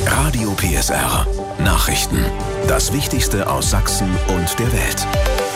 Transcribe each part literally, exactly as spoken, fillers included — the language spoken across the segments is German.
Radio P S R. Nachrichten. Das Wichtigste aus Sachsen und der Welt.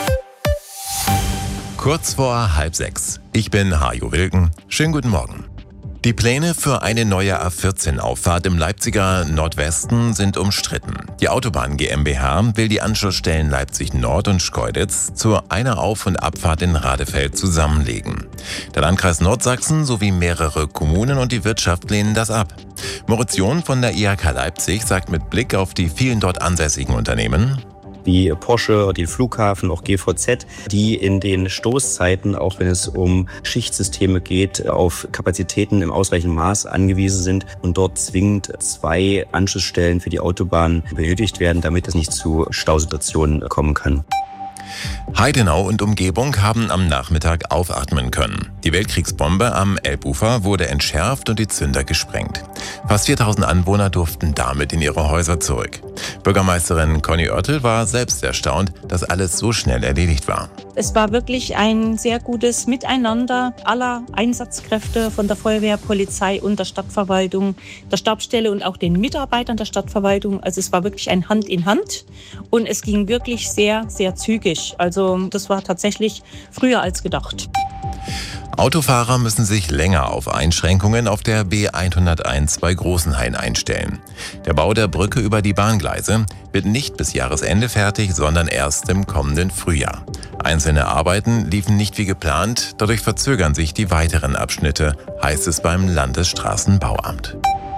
Kurz vor halb sechs. Ich bin Hajo Wilken. Schönen guten Morgen. Die Pläne für eine neue A vierzehn Auffahrt im Leipziger Nordwesten sind umstritten. Die Autobahn GmbH will die Anschlussstellen Leipzig Nord und Schkeuditz zu einer Auf- und Abfahrt in Radefeld zusammenlegen. Der Landkreis Nordsachsen sowie mehrere Kommunen und die Wirtschaft lehnen das ab. Moritz John von der I H K Leipzig sagt mit Blick auf die vielen dort ansässigen Unternehmen: wie Porsche, den Flughafen, auch G V Z, die in den Stoßzeiten, auch wenn es um Schichtsysteme geht, auf Kapazitäten im ausreichenden Maß angewiesen sind und dort zwingend zwei Anschlussstellen für die Autobahn benötigt werden, damit es nicht zu Stausituationen kommen kann. Heidenau und Umgebung haben am Nachmittag aufatmen können. Die Weltkriegsbombe am Elbufer wurde entschärft und die Zünder gesprengt. Fast viertausend Anwohner durften damit in ihre Häuser zurück. Bürgermeisterin Conny Oertel war selbst erstaunt, dass alles so schnell erledigt war. Es war wirklich ein sehr gutes Miteinander aller Einsatzkräfte von der Feuerwehr, Polizei und der Stadtverwaltung, der Stabsstelle und auch den Mitarbeitern der Stadtverwaltung. Also es war wirklich ein Hand in Hand und es ging wirklich sehr, sehr zügig. Also das war tatsächlich früher als gedacht. Autofahrer müssen sich länger auf Einschränkungen auf der B hunderteins bei Großenhain einstellen. Der Bau der Brücke über die Bahngleise wird nicht bis Jahresende fertig, sondern erst im kommenden Frühjahr. Einzelne Arbeiten liefen nicht wie geplant, dadurch verzögern sich die weiteren Abschnitte, heißt es beim Landesstraßenbauamt.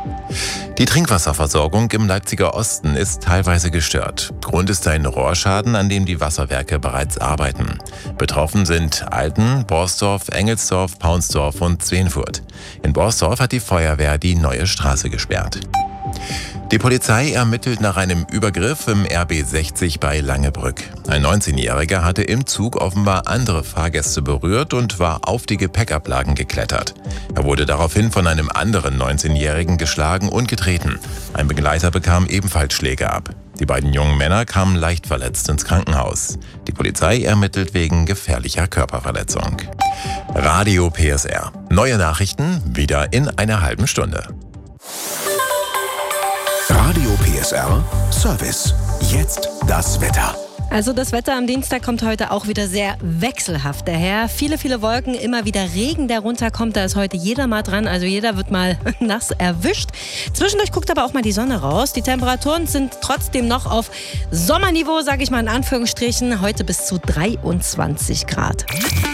Die Trinkwasserversorgung im Leipziger Osten ist teilweise gestört. Grund ist ein Rohrschaden, an dem die Wasserwerke bereits arbeiten. Betroffen sind Alten, Borsdorf, Engelsdorf, Paunsdorf und Zwenfurt. In Borsdorf hat die Feuerwehr die neue Straße gesperrt. Die Polizei ermittelt nach einem Übergriff im R B sechzig bei Langebrück. Ein neunzehnjähriger hatte im Zug offenbar andere Fahrgäste berührt und war auf die Gepäckablagen geklettert. Er wurde daraufhin von einem anderen neunzehnjährigen geschlagen und getreten. Ein Begleiter bekam ebenfalls Schläge ab. Die beiden jungen Männer kamen leicht verletzt ins Krankenhaus. Die Polizei ermittelt wegen gefährlicher Körperverletzung. Radio P S R. Neue Nachrichten wieder in einer halben Stunde. Radio P S R Service. Jetzt das Wetter. Also das Wetter am Dienstag kommt heute auch wieder sehr wechselhaft daher. Viele, viele Wolken, immer wieder Regen, der runterkommt. Da ist heute jeder mal dran, also jeder wird mal nass erwischt. Zwischendurch guckt aber auch mal die Sonne raus. Die Temperaturen sind trotzdem noch auf Sommerniveau, sage ich mal in Anführungsstrichen. Heute bis zu dreiundzwanzig Grad.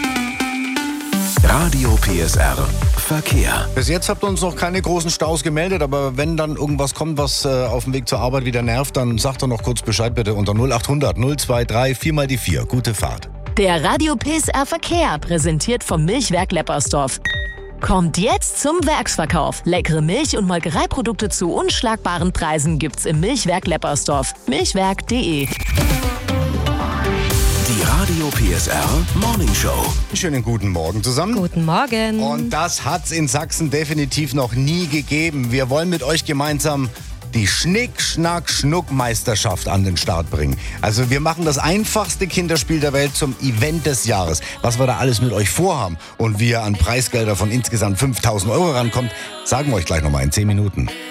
Radio P S R Verkehr. Bis jetzt habt ihr uns noch keine großen Staus gemeldet, aber wenn dann irgendwas kommt, was äh, auf dem Weg zur Arbeit wieder nervt, dann sagt doch noch kurz Bescheid bitte unter null acht hundert null zwei drei vier mal die vier. Gute Fahrt. Der Radio P S R Verkehr, präsentiert vom Milchwerk Leppersdorf. Kommt jetzt zum Werksverkauf. Leckere Milch- und Molkereiprodukte zu unschlagbaren Preisen gibt's im Milchwerk Leppersdorf. milchwerk punkt de. Die Radio P S R Morning Show. Schönen guten Morgen zusammen. Guten Morgen. Und das hat's in Sachsen definitiv noch nie gegeben. Wir wollen mit euch gemeinsam die Schnick-Schnack-Schnuck-Meisterschaft an den Start bringen. Also wir machen das einfachste Kinderspiel der Welt zum Event des Jahres. Was wir da alles mit euch vorhaben und wie ihr an Preisgelder von insgesamt fünftausend Euro rankommt, sagen wir euch gleich nochmal in zehn Minuten.